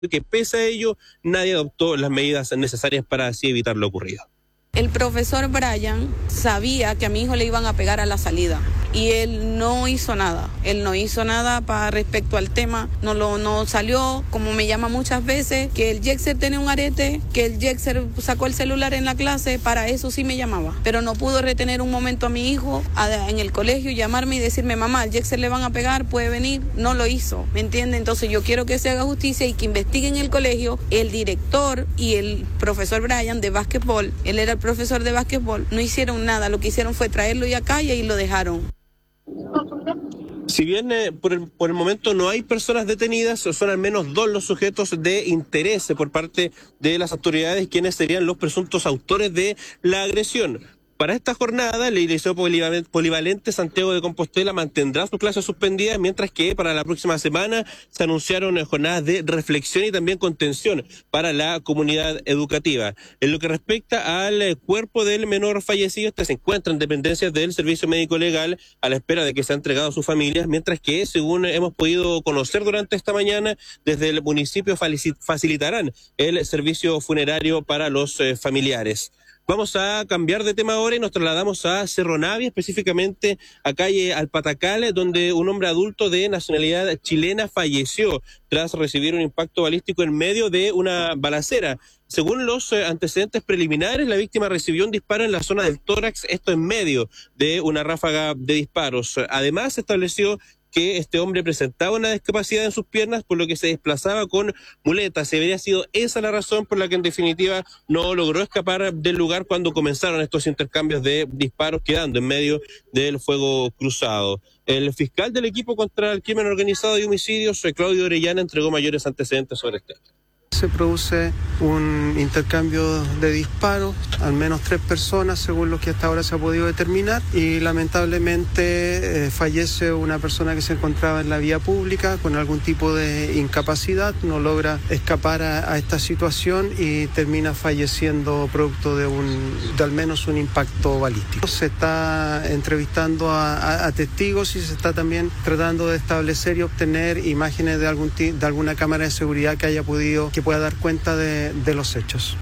que pese a ello nadie adoptó las medidas necesarias para así evitar lo ocurrido. El profesor Brian sabía que a mi hijo le iban a pegar a la salida y él no hizo nada. Él no hizo nada para respecto al tema. No salió, como me llama muchas veces, que el Yexer tenía un arete, que el Yexer sacó el celular en la clase. Para eso sí me llamaba. Pero no pudo retener un momento a mi hijo en el colegio, llamarme y decirme, mamá, al Yexer le van a pegar, puede venir. No lo hizo, ¿me entiende? Entonces yo quiero que se haga justicia y que investiguen el colegio. El director y el profesor Brian de básquetbol, él era el profesor de básquetbol, no hicieron nada. Lo que hicieron fue traerlo y acá y lo dejaron. Si bien por el momento no hay personas detenidas, son al menos 2 los sujetos de interés por parte de las autoridades, quienes serían los presuntos autores de la agresión. Para esta jornada, el Liceo Polivalente Santiago de Compostela mantendrá sus clases suspendidas, mientras que para la próxima semana se anunciaron jornadas de reflexión y también contención para la comunidad educativa. En lo que respecta al cuerpo del menor fallecido, este se encuentra en dependencias del Servicio Médico Legal a la espera de que sea entregado a sus familias, mientras que, según hemos podido conocer durante esta mañana, desde el municipio facilitarán el servicio funerario para los familiares. Vamos a cambiar de tema ahora y nos trasladamos a Cerro Navia, específicamente a calle Alpatacal, donde un hombre adulto de nacionalidad chilena falleció tras recibir un impacto balístico en medio de una balacera. Según los antecedentes preliminares, la víctima recibió un disparo en la zona del tórax, esto en medio de una ráfaga de disparos. Además, se estableció que este hombre presentaba una discapacidad en sus piernas, por lo que se desplazaba con muletas. Y habría sido esa la razón por la que en definitiva no logró escapar del lugar cuando comenzaron estos intercambios de disparos, quedando en medio del fuego cruzado. El fiscal del equipo contra el crimen organizado y homicidios, Claudio Orellana, entregó mayores antecedentes sobre este hecho. Se produce un intercambio de disparos, al menos 3 personas según lo que hasta ahora se ha podido determinar, y lamentablemente fallece una persona que se encontraba en la vía pública con algún tipo de incapacidad, no logra escapar a esta situación y termina falleciendo producto de al menos un impacto balístico. Se está entrevistando a testigos y se está también tratando de establecer y obtener imágenes de alguna cámara de seguridad que pueda dar cuenta de los hechos.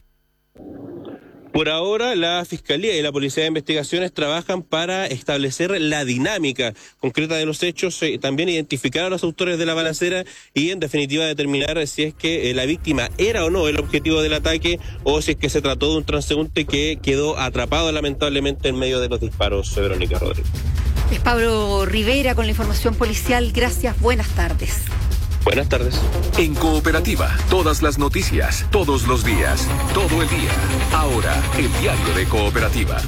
Por ahora, la Fiscalía y la Policía de Investigaciones trabajan para establecer la dinámica concreta de los hechos, también identificar a los autores de la balacera y, en definitiva, determinar si es que la víctima era o no el objetivo del ataque o si es que se trató de un transeúnte que quedó atrapado lamentablemente en medio de los disparos. Verónica Rodríguez. Es Pablo Rivera con la información policial. Gracias, buenas tardes. Buenas tardes. En Cooperativa, todas las noticias, todos los días, todo el día. Ahora, el diario de Cooperativa.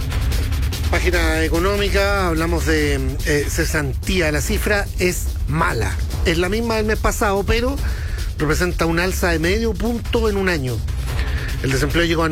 Página económica, hablamos de cesantía. La cifra es mala. Es la misma del mes pasado, pero representa un alza de medio punto en un año. El desempleo llegó a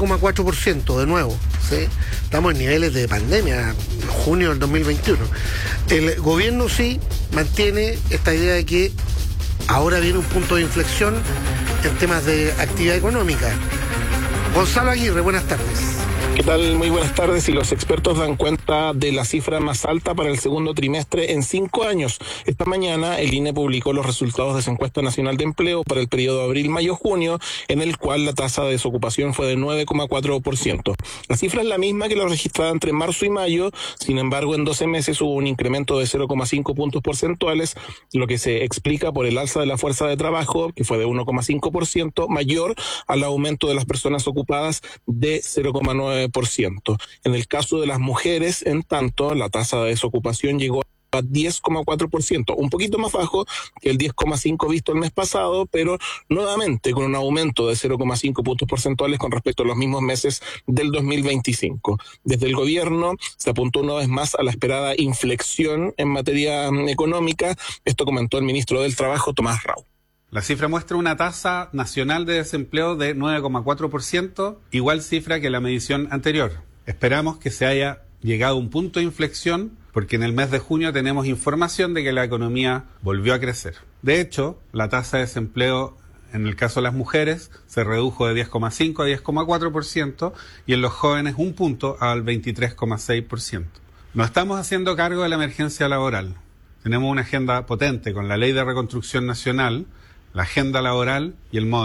9,4% de nuevo, ¿sí? Estamos en niveles de pandemia, junio del 2021. El gobierno sí mantiene esta idea de que ahora viene un punto de inflexión en temas de actividad económica. Gonzalo Aguirre, buenas tardes. ¿Qué tal? Muy buenas tardes. Y los expertos dan cuenta de la cifra más alta para el segundo trimestre en 5 años. Esta mañana el INE publicó los resultados de su encuesta nacional de empleo para el periodo abril-mayo-junio, en el cual la tasa de desocupación fue de 9,4%. La cifra es la misma que la registrada entre marzo y mayo, sin embargo en 12 meses hubo un incremento de 0,5 puntos porcentuales, lo que se explica por el alza de la fuerza de trabajo, que fue de 1,5%, mayor al aumento de las personas ocupadas de 0,9%. En el caso de las mujeres, en tanto, la tasa de desocupación llegó a 10,4%, un poquito más bajo que el 10,5% visto el mes pasado, pero nuevamente con un aumento de 0,5 puntos porcentuales con respecto a los mismos meses del 2025. Desde el gobierno se apuntó una vez más a la esperada inflexión en materia económica. Esto comentó el ministro del Trabajo, Tomás Rau. La cifra muestra una tasa nacional de desempleo de 9,4%, igual cifra que la medición anterior. Esperamos que se haya llegado a un punto de inflexión porque en el mes de junio tenemos información de que la economía volvió a crecer. De hecho, la tasa de desempleo en el caso de las mujeres se redujo de 10,5 a 10,4% y en los jóvenes un punto al 23,6%. No estamos haciendo cargo de la emergencia laboral. Tenemos una agenda potente con la Ley de Reconstrucción Nacional, la agenda laboral y el modo